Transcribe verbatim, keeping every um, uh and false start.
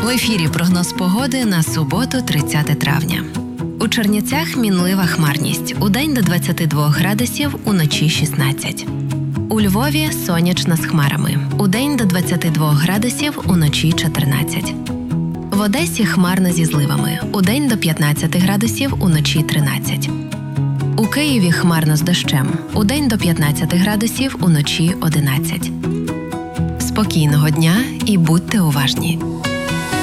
В ефірі прогноз погоди на суботу, тридцяте травня. У Чернівцях мінлива хмарність. Удень до двадцяти двох градусів, уночі шістнадцять. У Львові сонячно з хмарами. Удень до двадцяти двох градусів, уночі чотирнадцять. В Одесі хмарно зі зливами. Удень до п'ятнадцяти градусів, уночі тринадцять. У Києві хмарно з дощем. Удень до п'ятнадцяти градусів, уночі одинадцять. Спокійного дня і будьте уважні!